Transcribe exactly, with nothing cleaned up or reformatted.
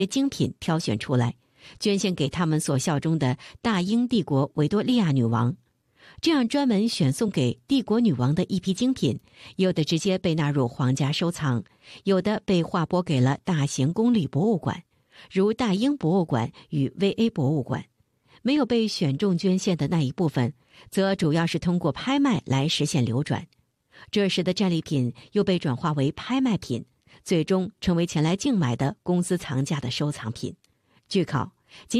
精品挑选出来，捐献给他们所效忠的大英帝国维多利亚女王。这样专门选送给帝国女王的一批精品，有的直接被纳入皇家收藏，有的被划拨给了大型公立博物馆，如大英博物馆与 V A 博物馆。没有被选中捐献的那一部分，则主要是通过拍卖来实现流转。这时的战利品又被转化为拍卖品，最终成为前来竞买的公司藏家的收藏品。据考，